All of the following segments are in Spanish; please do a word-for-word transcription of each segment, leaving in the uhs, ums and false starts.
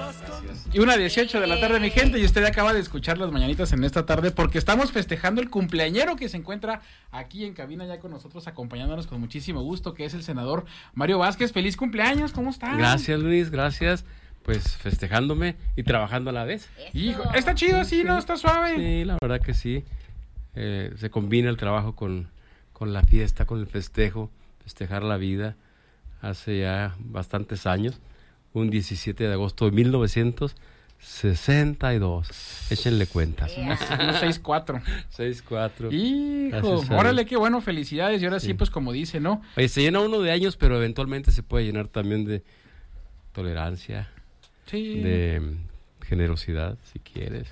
Y una dieciocho de la tarde, mi gente, y usted acaba de escuchar las mañanitas en esta tarde porque estamos festejando el cumpleañero que se encuentra aquí en cabina ya con nosotros, acompañándonos con muchísimo gusto, que es el senador Mario Vázquez. ¡Feliz cumpleaños! ¿Cómo está? Gracias, Luis, gracias. Pues festejándome y trabajando a la vez. Hijo, está chido así, sí, ¿no? Está suave. Sí, la verdad que sí. Eh, se combina el trabajo con, con la fiesta, con el festejo, festejar la vida. Hace ya bastantes años, un diecisiete de agosto de mil novecientos sesenta y dos. Échenle cuentas. Yeah. seis cuatro. seis cuatro. Hijo, órale, qué bueno, felicidades. Y ahora sí. sí, pues como dice, ¿no? Oye, se llena uno de años, pero eventualmente se puede llenar también de tolerancia, sí. de generosidad, si quieres,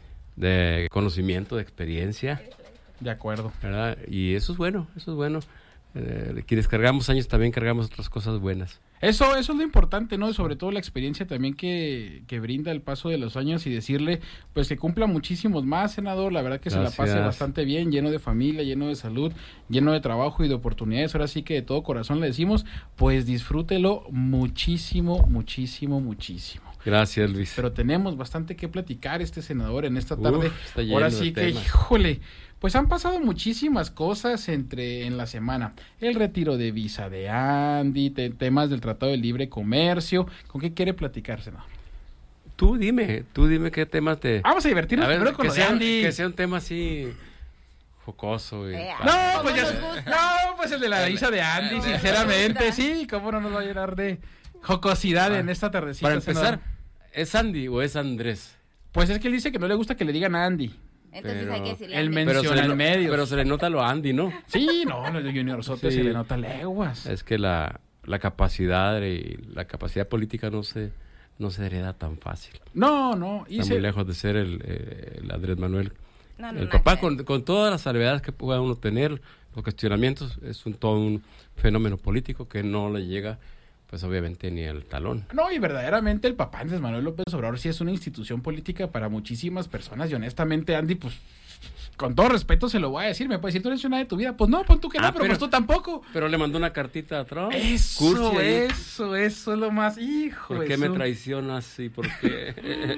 de conocimiento, de experiencia. De acuerdo. ¿Verdad? Y eso es bueno, eso es bueno. Eh, quienes cargamos años también cargamos otras cosas buenas. Eso, eso es lo importante, ¿no? Sobre todo la experiencia también que, que brinda el paso de los años y decirle, pues que cumpla muchísimos más, senador. La verdad que Gracias. Se la pase bastante bien, lleno de familia, lleno de salud, lleno de trabajo y de oportunidades. Ahora sí que de todo corazón le decimos, pues disfrútelo muchísimo, muchísimo, muchísimo. Gracias, Luis. Pero tenemos bastante que platicar este senador en esta tarde. Uf, está lleno Ahora sí de que, temas. híjole, pues han pasado muchísimas cosas entre en la semana. El retiro de visa de Andy, te, temas del Tratado de Libre Comercio. ¿Con qué quiere platicar, senador? Tú dime, tú dime qué temas te... Vamos a divertirnos a ver, primero con que lo sea, de Andy. Que sea un tema así jocoso. Y eh, no, pues ya, no, pues el de la visa de Andy, no, sinceramente. Sí, cómo no nos va a llenar de jocosidad ah, en esta tardecita. Para empezar, senador. ¿es Andy o es Andrés? Pues es que él dice que no le gusta que le digan a Andy. Entonces pero hay que decirle él menciona el medio. Pero se le nota lo Andy, ¿no? Sí, no, no, Junior Sote sí. se le nota leguas. Es que la, la capacidad y la capacidad política no se no se hereda tan fácil. No, no. Y Está se... muy lejos de ser el, eh, el Andrés Manuel. No, no, el no, papá, no. con, con todas las salvedades que pueda uno tener, los cuestionamientos, es un todo un fenómeno político que no le llega... pues obviamente ni el talón. No, y verdaderamente el papá Andrés Manuel López Obrador sí es una institución política para muchísimas personas y honestamente, Andy, pues con todo respeto se lo voy a decir, me puede decir, tú eres una de tu vida, pues no, pon tú que ah, no, pero, pero pues tú tampoco. Pero le mandó una cartita a Trump. Eso, Cursi, eso, eso es lo más, hijo. ¿Por qué eso. me traicionas y por qué?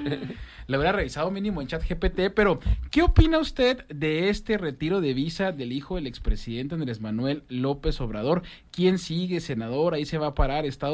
Lo hubiera revisado mínimo en ChatGPT, pero ¿qué opina usted de este retiro de visa del hijo del expresidente Andrés Manuel López Obrador? ¿Quién sigue, senador? Ahí se va a parar Estados